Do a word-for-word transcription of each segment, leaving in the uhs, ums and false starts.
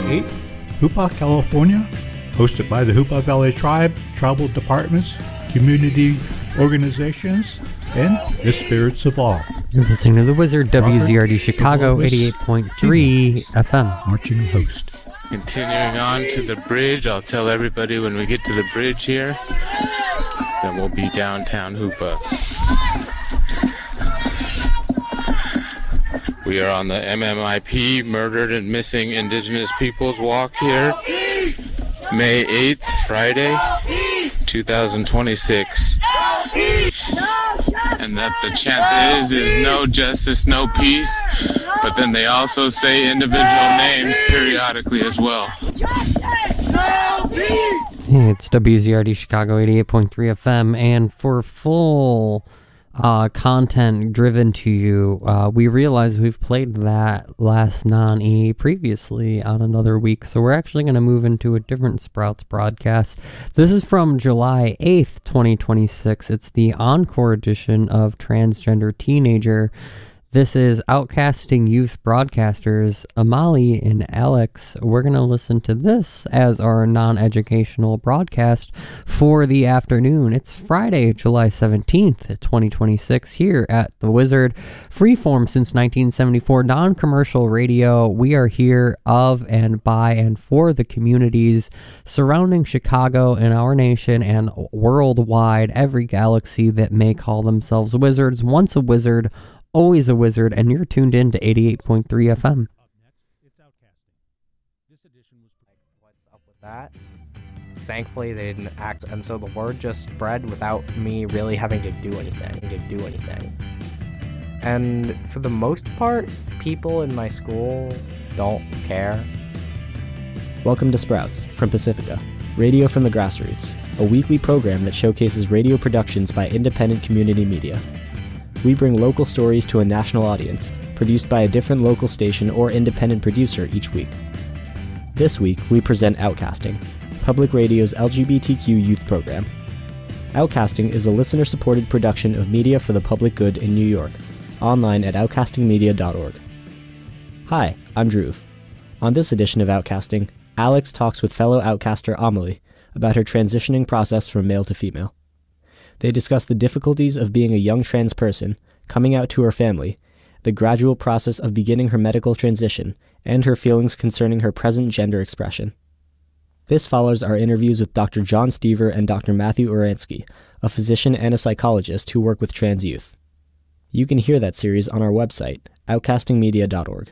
eighth, Hoopa, California, hosted by the Hoopa Valley Tribe, tribal departments, community organizations, and the spirits of all. You're listening to The Wizard, W Z R D Robert Chicago, Lewis eighty-eight point three F M. Marching host. Continuing on to the bridge, I'll tell everybody when we get to the bridge here, then we'll be downtown Hoopa. We are on the M M I P, Murdered and Missing Indigenous Peoples Walk here, May eighth, Friday, two thousand twenty-six. And that the chant is, is no justice, no peace, but then they also say individual names periodically as well. Hey, it's W Z R D Chicago, eighty-eight point three F M, and for full uh, content driven to you, uh, we realize we've played that last non-E previously on another week, so we're actually going to move into a different Sprouts broadcast. This is from July eighth, twenty twenty-six. It's the encore edition of Transgender Teenager. This is Outcasting Youth Broadcasters, Amali and Alex. We're going to listen to this as our non-educational broadcast for the afternoon. It's Friday, July seventeenth, twenty twenty-six, here at The Wizard. Freeform since nineteen seventy-four, non-commercial radio. We are here of and by and for the communities surrounding Chicago and our nation and worldwide, every galaxy that may call themselves wizards. Once a wizard, always a wizard, and you're tuned in to eighty-eight point three F M. Up next, it's Outcasting. This edition was... What's up with that? Thankfully, they didn't act, and so the word just spread without me really having to do anything, to do anything. And for the most part, people in my school don't care. Welcome to Sprouts from Pacifica, radio from the grassroots, a weekly program that showcases radio productions by independent community media. We bring local stories to a national audience, produced by a different local station or independent producer each week. This week, we present Outcasting, Public Radio's L G B T Q youth program. Outcasting is a listener-supported production of media for the public good in New York, online at outcasting media dot org. Hi, I'm Dhruv. On this edition of Outcasting, Alex talks with fellow outcaster Amelie about her transitioning process from male to female. They discuss the difficulties of being a young trans person, coming out to her family, the gradual process of beginning her medical transition, and her feelings concerning her present gender expression. This follows our interviews with Doctor John Stever and Doctor Matthew Oransky, a physician and a psychologist who work with trans youth. You can hear that series on our website, outcasting media dot org.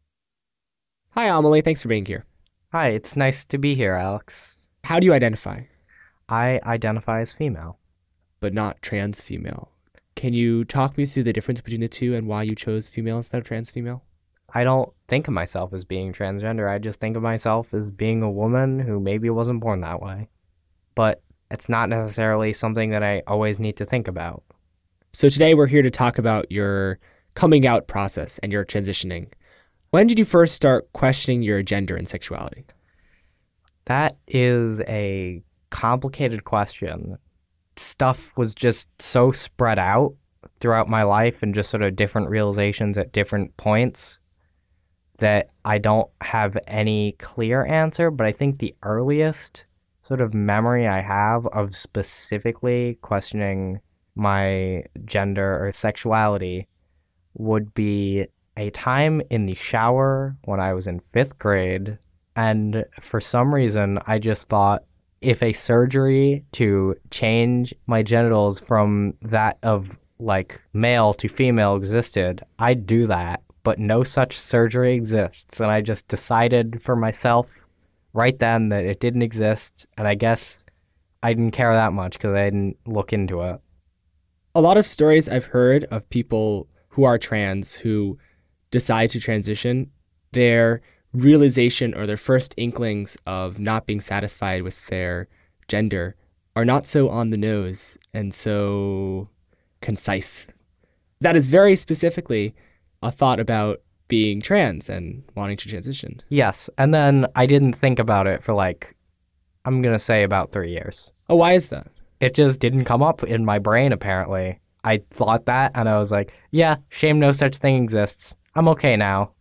Hi, Amelie. Thanks for being here. Hi, it's nice to be here, Alex. How do you identify? I identify as female. But not trans female. Can you talk me through the difference between the two and why you chose female instead of trans female? I don't think of myself as being transgender. I just think of myself as being a woman who maybe wasn't born that way. But it's not necessarily something that I always need to think about. So today we're here to talk about your coming out process and your transitioning. When did you first start questioning your gender and sexuality? That is a complicated question. Stuff was just so spread out throughout my life and just sort of different realizations at different points that I don't have any clear answer, but I think the earliest sort of memory I have of specifically questioning my gender or sexuality would be a time in the shower when I was in fifth grade, and for some reason I just thought, if a surgery to change my genitals from that of like male to female existed, I'd do that, but no such surgery exists. And I just decided for myself right then that it didn't exist. And I guess I didn't care that much because I didn't look into it. A lot of stories I've heard of people who are trans who decide to transition, their realization or their first inklings of not being satisfied with their gender are not so on the nose and so concise. That is very specifically a thought about being trans and wanting to transition. Yes, and then I didn't think about it for like, I'm going to say about three years. Oh, why is that? It just didn't come up in my brain, apparently. I thought that, and I was like, yeah, shame no such thing exists. I'm okay now.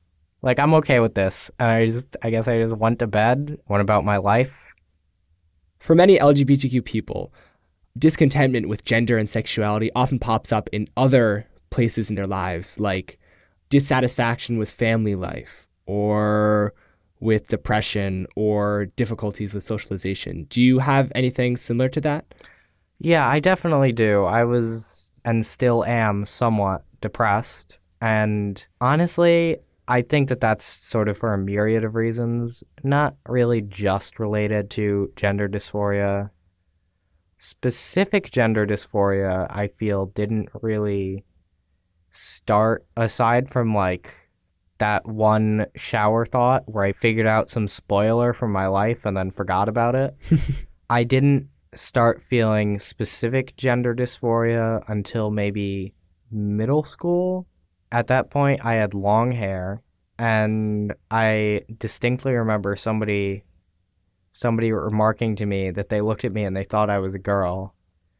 Like, I'm okay with this. And I just, I guess I just went to bed, went about my life. For many L G B T Q people, discontentment with gender and sexuality often pops up in other places in their lives, like dissatisfaction with family life or with depression or difficulties with socialization. Do you have anything similar to that? Yeah, I definitely do. I was and still am somewhat depressed. And honestly, I think that that's sort of for a myriad of reasons, not really just related to gender dysphoria. Specific gender dysphoria, I feel, didn't really start aside from like that one shower thought where I figured out some spoiler from my life and then forgot about it. I didn't start feeling specific gender dysphoria until maybe middle school. At that point, I had long hair, and I distinctly remember somebody somebody remarking to me that they looked at me and they thought I was a girl,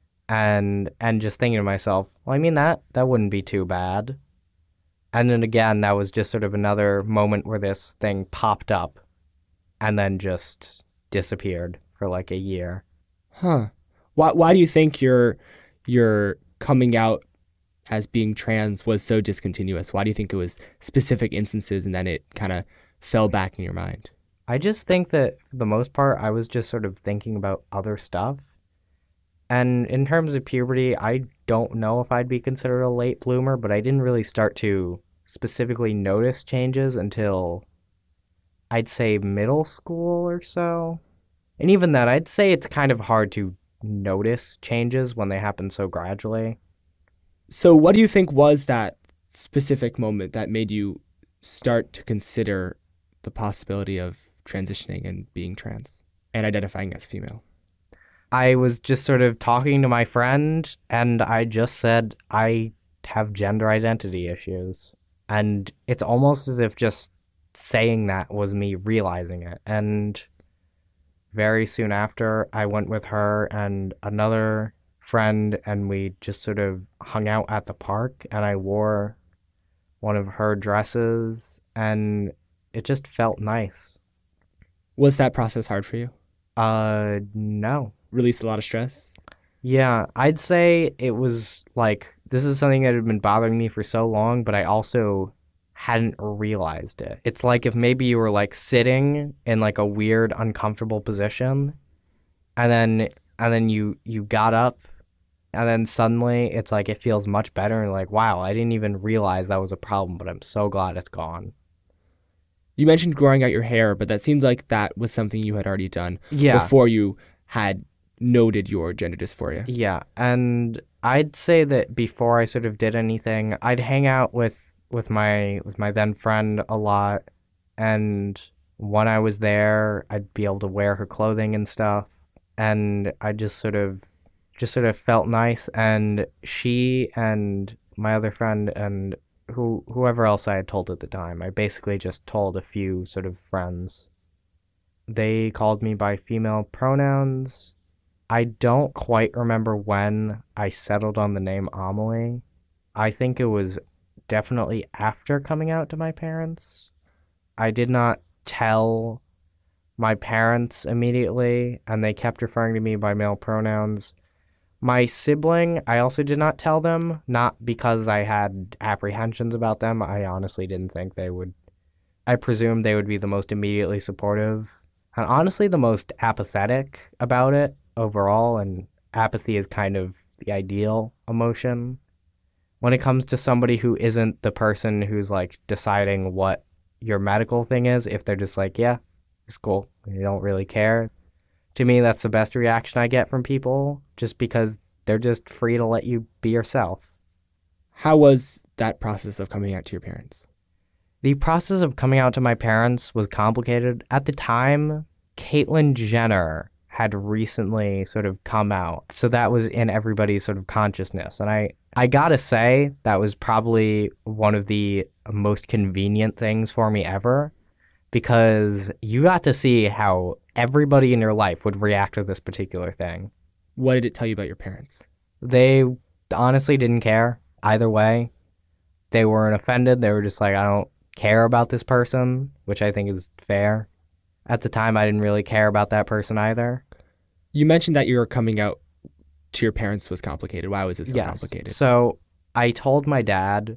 and and just thinking to myself, well, I mean that that wouldn't be too bad. And then again, that was just sort of another moment where this thing popped up and then just disappeared for like a year. Huh. Why why do you think your your coming out as being trans was so discontinuous? Why do you think it was specific instances and then it kind of fell back in your mind? I just think that for the most part, I was just sort of thinking about other stuff. And in terms of puberty, I don't know if I'd be considered a late bloomer, but I didn't really start to specifically notice changes until I'd say middle school or so. And even then, I'd say it's kind of hard to notice changes when they happen so gradually. So what do you think was that specific moment that made you start to consider the possibility of transitioning and being trans and identifying as female? I was just sort of talking to my friend, and I just said, I have gender identity issues. And it's almost as if just saying that was me realizing it. And very soon after, I went with her and another friend, and we just sort of hung out at the park, and I wore one of her dresses, and it just felt nice. Was that process hard for you? Uh, no. Released a lot of stress? Yeah, I'd say it was like, this is something that had been bothering me for so long, but I also hadn't realized it. It's like if maybe you were like sitting in like a weird, uncomfortable position, and then and then you you got up, and then suddenly it's like it feels much better, and like, wow, I didn't even realize that was a problem, but I'm so glad it's gone. You mentioned growing out your hair, but that seemed like that was something you had already done Yeah. before you had noted your gender dysphoria. Yeah, and I'd say that before I sort of did anything, I'd hang out with with my with my then friend a lot, and when I was there, I'd be able to wear her clothing and stuff, and I just sort of just sort of felt nice. And she and my other friend and who whoever else I had told at the time, I basically just told a few sort of friends. They called me by female pronouns. I don't quite remember when I settled on the name Amelie. I think it was definitely after coming out to my parents. I did not tell my parents immediately, and they kept referring to me by male pronouns. My sibling, I also did not tell them, not because I had apprehensions about them. I honestly didn't think they would. I presumed they would be the most immediately supportive, and honestly the most apathetic about it overall, and apathy is kind of the ideal emotion when it comes to somebody who isn't the person who's like deciding what your medical thing is. If they're just like, yeah, it's cool, you don't really care. To me, that's the best reaction I get from people, just because they're just free to let you be yourself. How was that process of coming out to your parents? The process of coming out to my parents was complicated. At the time, Caitlyn Jenner had recently sort of come out, so that was in everybody's sort of consciousness. And I, I gotta say, that was probably one of the most convenient things for me ever, because you got to see how everybody in your life would react to this particular thing. What did it tell you about your parents? They honestly didn't care either way. They weren't offended. They were just like, I don't care about this person, which I think is fair. At the time, I didn't really care about that person either. You mentioned that your coming out to your parents was complicated. Why was it so yes. complicated? So I told my dad,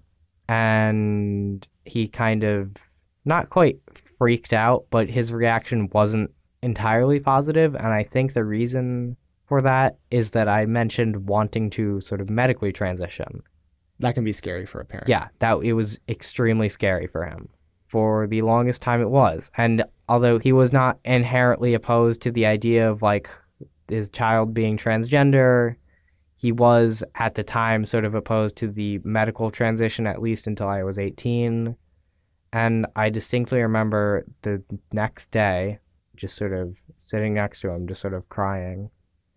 and he kind of not quite freaked out, but his reaction wasn't entirely positive. And I think the reason for that is that I mentioned wanting to sort of medically transition. That can be scary for a parent. Yeah, that it was extremely scary for him. For the longest time it was. And although he was not inherently opposed to the idea of like his child being transgender, he was at the time sort of opposed to the medical transition, at least until I was eighteen. And I distinctly remember the next day just sort of sitting next to him, just sort of crying.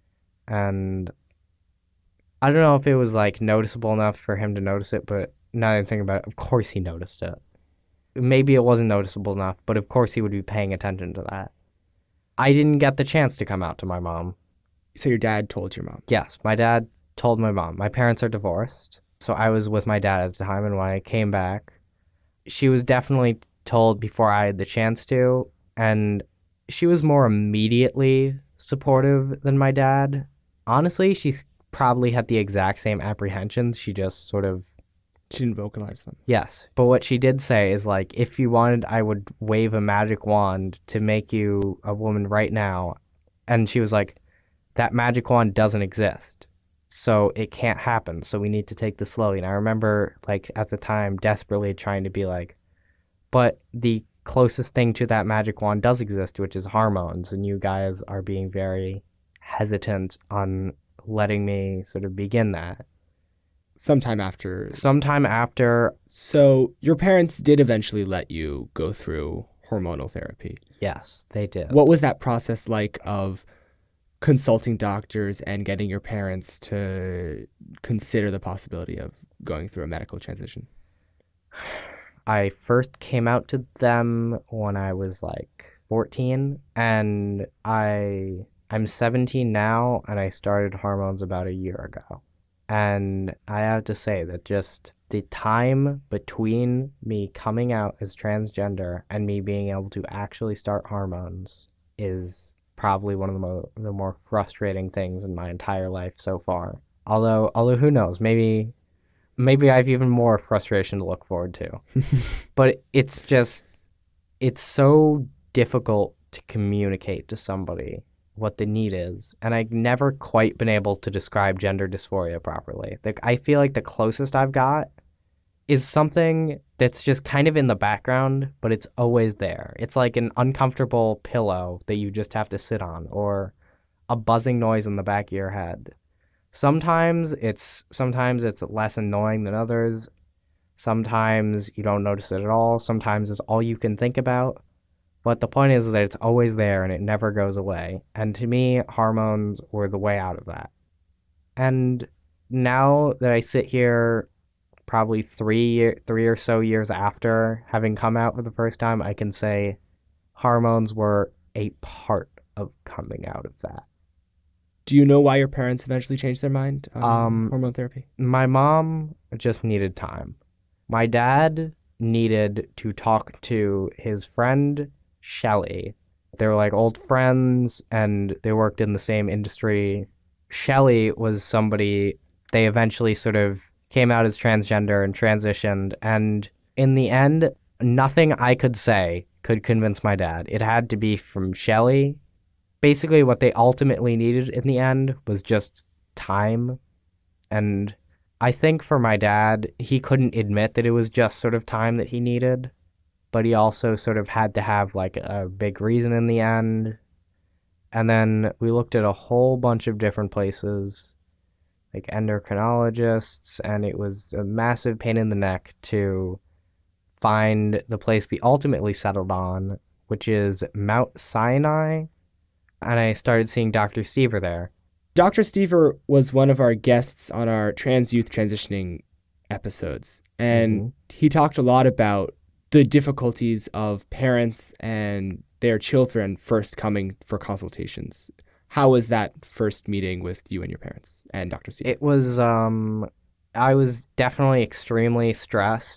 And I don't know if it was like noticeable enough for him to notice it, but now that I think about it, of course he noticed it. Maybe it wasn't noticeable enough, but of course he would be paying attention to that. I didn't get the chance to come out to my mom. So your dad told your mom? Yes, my dad told my mom. My parents are divorced, so I was with my dad at the time, and when I came back, she was definitely told before I had the chance to, and she was more immediately supportive than my dad. Honestly, she probably had the exact same apprehensions. She just sort of... She didn't vocalize them. Yes, but what she did say is like, if you wanted, I would wave a magic wand to make you a woman right now. And she was like, that magic wand doesn't exist, so it can't happen, so we need to take this slowly. And I remember, like, at the time, desperately trying to be like, but the closest thing to that magic wand does exist, which is hormones, and you guys are being very hesitant on letting me sort of begin that. Sometime after. Sometime after. So your parents did eventually let you go through hormonal therapy. Yes, they did. What was that process like of consulting doctors and getting your parents to consider the possibility of going through a medical transition? I first came out to them when I was like fourteen, and I I'm seventeen now, and I started hormones about a year ago. And I have to say that just the time between me coming out as transgender and me being able to actually start hormones is probably one of the, mo- the more frustrating things in my entire life so far. Although, although who knows, maybe, maybe I have even more frustration to look forward to. But it's just, it's so difficult to communicate to somebody what the need is, and I've never quite been able to describe gender dysphoria properly. Like, I feel like the closest I've got is something that's just kind of in the background, but it's always there. It's like an uncomfortable pillow that you just have to sit on, or a buzzing noise in the back of your head. Sometimes it's sometimes it's less annoying than others. Sometimes you don't notice it at all. Sometimes it's all you can think about. But the point is that it's always there and it never goes away. And to me, hormones were the way out of that. And now that I sit here probably three, year, three or so years after having come out for the first time, I can say hormones were a part of coming out of that. Do you know why your parents eventually changed their mind on Um, hormone therapy? My mom just needed time. My dad needed to talk to his friend Shelly. They were like old friends and they worked in the same industry. Shelly was somebody, they eventually sort of came out as transgender and transitioned, and in the end, nothing I could say could convince my dad. It had to be from Shelly. Basically, what they ultimately needed in the end was just time. And I think for my dad, he couldn't admit that it was just sort of time that he needed, but he also sort of had to have like a big reason in the end. And then we looked at a whole bunch of different places, like endocrinologists, and it was a massive pain in the neck to find the place we ultimately settled on, which is Mount Sinai. And I started seeing Doctor Stever there. Doctor Stever was one of our guests on our trans youth transitioning episodes, and mm-hmm. he talked a lot about the difficulties of parents and their children first coming for consultations. How was that first meeting with you and your parents and Doctor Stever? It was, um, I was definitely extremely stressed.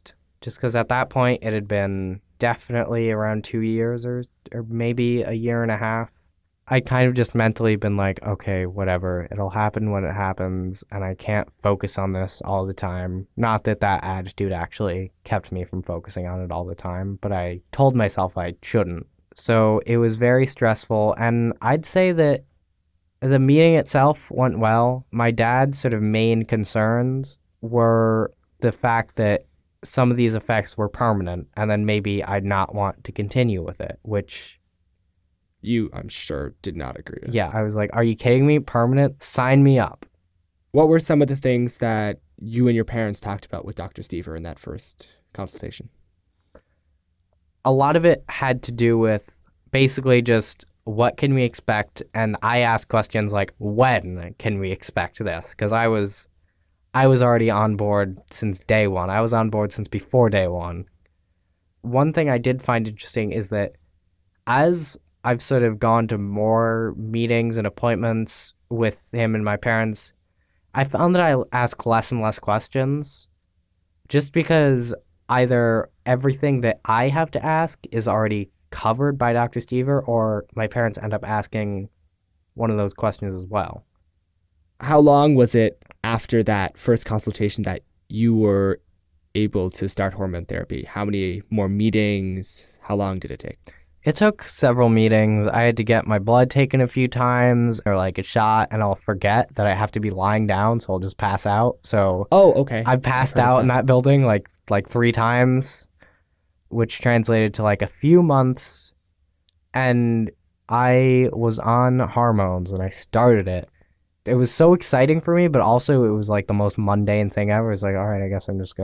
just because at that point it had been definitely around two years or, or maybe a year and a half. I kind of just mentally been like, okay, whatever, it'll happen when it happens, and I can't focus on this all the time. Not that that attitude actually kept me from focusing on it all the time, but I told myself I shouldn't. So it was very stressful, and I'd say that the meeting itself went well. My dad's sort of main concerns were the fact that some of these effects were permanent, and then maybe I'd not want to continue with it, which... You, I'm sure, did not agree with. Yeah, I was like, are you kidding me? Permanent? Sign me up. What were some of the things that you and your parents talked about with Doctor Stever in that first consultation? A lot of it had to do with basically just what can we expect, and I asked questions like, when can we expect this? Because I was, I was already on board since day one. I was on board since before day one. One thing I did find interesting is that as I've sort of gone to more meetings and appointments with him and my parents, I found that I ask less and less questions just because either everything that I have to ask is already covered by Doctor Stever, or my parents end up asking one of those questions as well. How long was it after that first consultation that you were able to start hormone therapy? How many more meetings? How long did it take? It took several meetings. I had to get my blood taken a few times, or like a shot, and I'll forget that I have to be lying down, so I'll just pass out. So oh, okay. I've passed out in that building like like three times, which translated to like a few months. And I was on hormones, and I started it. It was so exciting for me, but also it was like the most mundane thing ever. It's like, all right, I guess I'm just gonna